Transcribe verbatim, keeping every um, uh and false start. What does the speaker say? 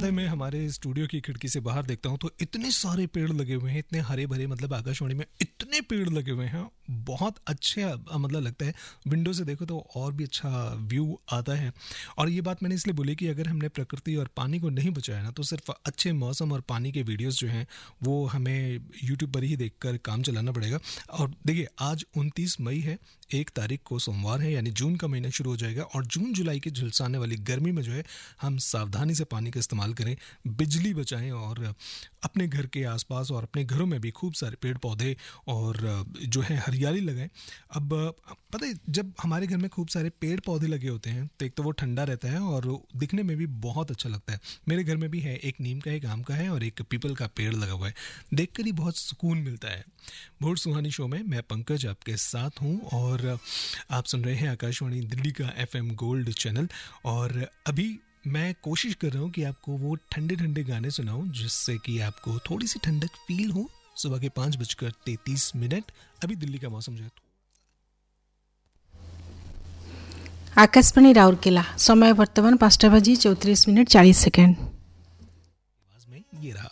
पता है, मैं हमारे स्टूडियो की खिड़की से बाहर देखता हूँ तो इतने सारे पेड़ लगे हुए हैं, इतने हरे भरे, मतलब आकाशवाणी में इतने पेड़ लगे हुए हैं, बहुत अच्छे अ, मतलब लगता है। विंडो से देखो तो और भी अच्छा व्यू आता है। और ये बात मैंने इसलिए बोली कि अगर हमने प्रकृति और पानी को नहीं बचाया ना, तो सिर्फ अच्छे मौसम और पानी के वीडियोस जो हैं वो हमें यूट्यूब पर ही देखकर काम चलाना पड़ेगा। और देखिए, आज उनतीस मई है, एक तारीख को सोमवार है, यानी जून का महीना शुरू हो जाएगा। और जून जुलाई की झुलसाने वाली गर्मी में जो है, हम सावधानी से पानी का इस्तेमाल करें, बिजली बचाएं और अपने घर के आसपास और अपने घरों में भी खूब सारे पेड़ पौधे और जो है हरियाली लगाएं। अब पता है, जब हमारे घर में खूब सारे पेड़ पौधे लगे होते हैं तो एक तो वो ठंडा रहता है और दिखने में भी बहुत अच्छा लगता है। मेरे घर में भी है, एक नीम का, एक आम का है और एक पीपल का पेड़ लगा हुआ है। देखकर ही बहुत सुकून मिलता है। भोर सुहानी शो में मैं पंकज आपके साथ हूँ और आप सुन रहे हैं आकाशवाणी दिल्ली का एफएम गोल्ड चैनल। और अभी मैं कोशिश कर रहा हूँ कि आपको वो ठंडे ठंडे गाने सुनाऊं जिससे कि आपको थोड़ी सी ठंडक फील हो। सुबह के पाँच बजकर तैंतीस मिनट अभी दिल्ली का मौसम जो है। आकाशवाणी राउरकेला, समय वर्तमान पाँचटा बाजी चौतीस मिनट चालीस सेकेंड। आवाज में ये रहा।